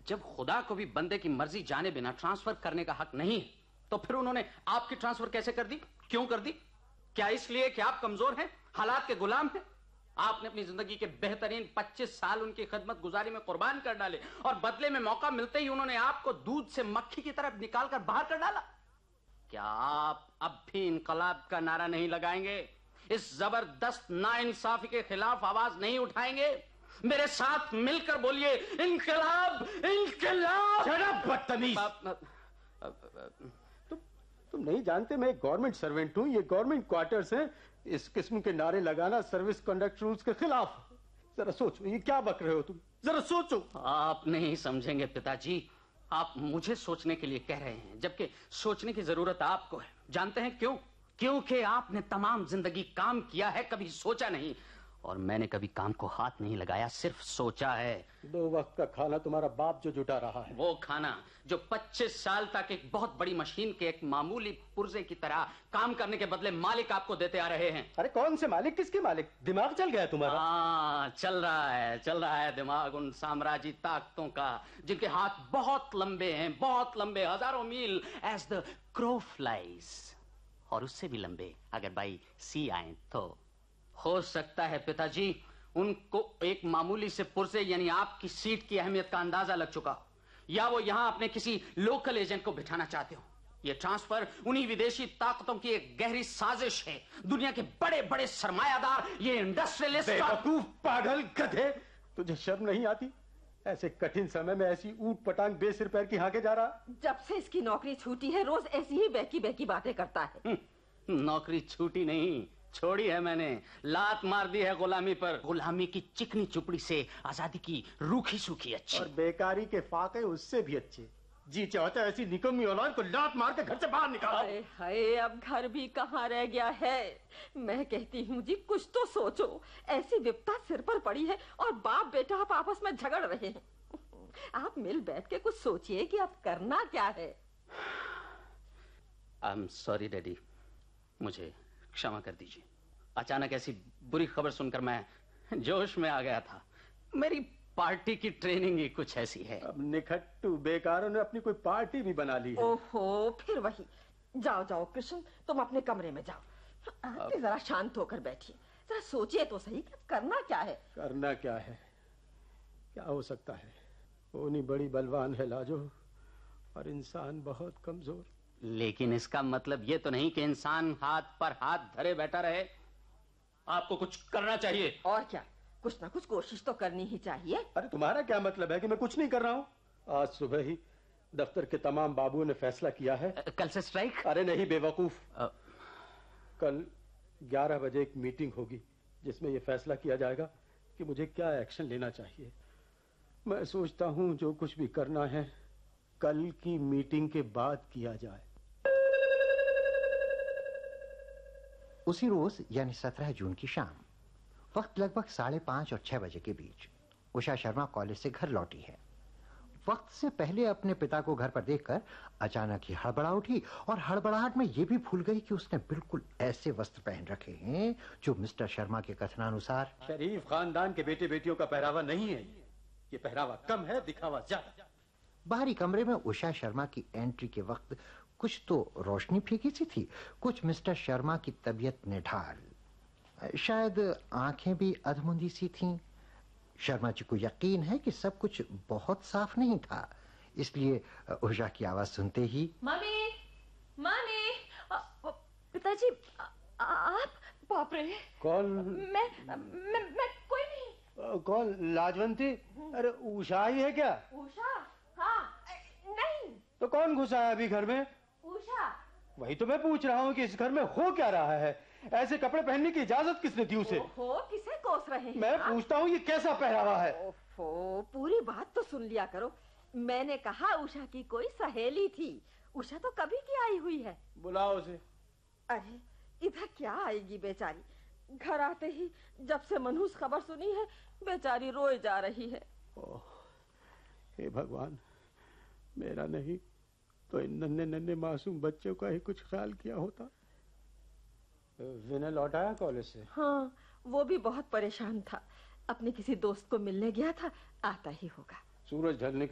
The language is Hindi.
जब खुदा को भी बंदे की मर्जी जाने बिना ट्रांसफर करने का हक नहीं है, तो फिर उन्होंने आपकी ट्रांसफर कैसे कर दी? क्यों कर दी? क्या इसलिए कि आप कमजोर हैं, हालात के गुलाम हैं? आपने अपनी जिंदगी के बेहतरीन 25 साल उनकी खिदमत गुजारी में कुर्बान कर डाले और बदले में मौका मिलते ही उन्होंने आपको दूध से मक्खी की तरफ निकालकर बाहर कर डाला। क्या आप अब भी इनकलाब का नारा नहीं लगाएंगे? इस जबरदस्त नाइंसाफी के खिलाफ आवाज नहीं उठाएंगे? मेरे साथ मिलकर बोलिए, इनकलाब, इनकलाब। बदतमीज! तुम नहीं जानते मैं गवर्नमेंट सर्वेंट हूं, ये गवर्नमेंट क्वार्टर्स हैं। इस किस्म के नारे लगाना सर्विस कंडक्ट रूल्स के खिलाफ। जरा सोचो, ये क्या बक रहे हो तुम? जरा सोचो। आप नहीं समझेंगे पिताजी, आप मुझे सोचने के लिए कह रहे हैं, जबकि सोचने की जरूरत आपको है। जानते हैं क्यों? क्योंकि आपने तमाम जिंदगी काम किया है, कभी सोचा नहीं। और मैंने कभी काम को हाथ नहीं लगाया, सिर्फ सोचा है। 2 वक्त का खाना तुम्हारा बाप जो जुटा रहा है, वो खाना जो 25 साल तक एक बहुत बड़ी मशीन के एक मामूली पुर्जे की तरह काम करने के बदले मालिक आपको देते आ रहे हैं। अरे कौन से मालिक? किसके मालिक? दिमाग चल गया तुम्हारा? हाँ, चल रहा है दिमाग उन साम्राज्य ताकतों का जिनके हाथ बहुत लंबे हैं, बहुत लंबे, हजारों मील, एज द क्रो फ्लाइज, और उससे भी लंबे अगर बाई सी आए तो। हो सकता है पिताजी उनको एक मामूली से पुर्जे यानी आपकी सीट की अहमियत का अंदाजा लग चुका हो, या वो यहां अपने किसी लोकल एजेंट को बिठाना चाहते हो। ये ट्रांसफर उन्हीं विदेशी ताकतों की एक गहरी साजिश है। दुनिया के बड़े बड़े सरमायादार, ये इंडस्ट्रियलिस्ट। बेवकूफ, पागल, गधे, तुझे शर्म नहीं आती? ऐसे कठिन समय में ऐसी ऊट पटांग बेसिर पैर की हाके जा रहा? जब से इसकी नौकरी छूटी है रोज ऐसी ही बहकी बहकी बातें करता है। नौकरी छूटी नहीं, छोड़ी है मैंने। लात मार दी है गुलामी पर। गुलामी की चिकनी चुपड़ी से आजादी की रूखी सूखी अच्छी, और बेकारी के फाके उससे भी अच्छे। जी चाहता है ऐसी निकम्मी औलाद को लात मार के घर से बाहर निकालो। अरे हाय, अब घर भी कहाँ रह गया है। मैं कहती हूँ जी कुछ तो सोचो। ऐसी विपदा सिर पर पड़ी है और बाप बेटा आप आपस में झगड़ रहे हैं। आप मिल बैठ के कुछ सोचिए कि अब करना क्या है। आई एम सॉरी डैडी, मुझे क्षमा कर दीजिए। अचानक ऐसी बुरी खबर सुनकर मैं जोश में आ गया था। मेरी पार्टी की ट्रेनिंग ही कुछ ऐसी है। अब निखट्टू बेकारों ने अपनी कोई पार्टी भी बना ली है। ओहो, फिर वही। जाओ जाओ कृष्ण, तुम अपने कमरे में जाओ। आप जरा शांत होकर बैठिए, जरा सोचिए तो सही कि करना क्या है। करना क्या है? क्या हो सकता है? ओनी बड़ी बलवान है लाजो, और इंसान बहुत कमजोर। लेकिन इसका मतलब ये तो नहीं कि इंसान हाथ पर हाथ धरे बैठा रहे। आपको कुछ करना चाहिए। और क्या, कुछ ना कुछ कोशिश तो करनी ही चाहिए। अरे तुम्हारा क्या मतलब है कि मैं कुछ नहीं कर रहा हूँ? आज सुबह ही दफ्तर के तमाम बाबुओं ने फैसला किया है। कल से स्ट्राइक? अरे नहीं बेवकूफ, कल 11 बजे एक मीटिंग होगी जिसमें यह फैसला किया जाएगा कि मुझे क्या एक्शन लेना चाहिए। मैं सोचता हूँ जो कुछ भी करना है कल की मीटिंग के बाद किया जाए। उसी रोज यानी 17 जून की शाम, वक्त लगभग 5:30 और 6 बजे के बीच, उषा शर्मा कॉलेज से घर लौटी है। वक्त से पहले अपने पिता को घर पर देखकर अचानक ही हड़बड़ा उठी और हड़बड़ाहट में यह भी भूल गई कि उसने बिल्कुल ऐसे वस्त्र पहन रखे हैं जो मिस्टर शर्मा के कथनानुसार शरीफ खानदान के बेटे बेटियों का पहरावा नहीं है। ये पहरावा कम है, दिखावा ज्यादा। बाहरी कमरे में उषा शर्मा की एंट्री के वक्त कुछ तो रोशनी फीकी सी थी, कुछ मिस्टर शर्मा की तबीयत निढाल, शायद आंखें भी अधमुंदी सी थीं। शर्मा जी को यकीन है कि सब कुछ बहुत साफ नहीं था, इसलिए उषा की आवाज सुनते ही मम्मी, मम्मी, पिताजी, आप? बाप रे! कौन? मैं कोई नहीं। कौन? लाजवंती? अरे उषा ही है क्या? उषा? हाँ। नहीं। तो कौन घुसा है अभी घर में? उषा। वही तो मैं पूछ रहा हूँ कि इस घर में हो क्या रहा है? ऐसे कपड़े पहनने की इजाजत किसने दी उसे? ओहो, किसे कोस रहे हैं? मैं पूछता हूँ ये कैसा पहरावा है? ओहो, पूरी बात तो सुन लिया करो। मैंने कहा उषा की कोई सहेली थी। उषा तो कभी की आई हुई है। बुलाओ उसे। अरे इधर क्या आएगी बेचारी? घर आते ही जब से मनहूस खबर सुनी है बेचारी रोए जा रही है। ओह, हे भगवान, मेरा नहीं तो इन नन्हे नन्हे मासूम बच्चों का ही कुछ ख्याल किया होता। विनय लौट आया कॉलेज से? हाँ, वो भी बहुत परेशान था। अपने किसी दोस्त को मिलने गया था, आता ही होगा। सूरज ढलने